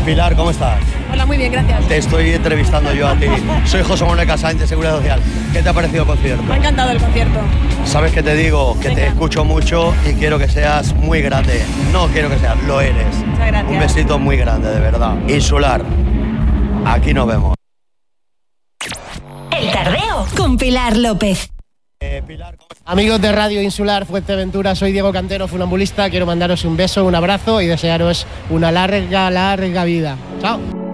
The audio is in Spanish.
Pilar, ¿cómo estás? Hola, muy bien, gracias. Te estoy entrevistando yo a ti. Soy José Manuel Casain de Seguridad Social. ¿Qué te ha parecido el concierto? Me ha encantado el concierto. ¿Sabes qué te digo? Que te escucho mucho y quiero que seas muy grande. No quiero que seas, lo eres. Muchas gracias. Un besito muy grande, de verdad. Insular, aquí nos vemos. El Tardeo con Pilar López. Pilar, amigos de Radio Insular Fuerteventura, soy Diego Cantero, funambulista. Quiero mandaros un beso, un abrazo y desearos una larga vida. Chao.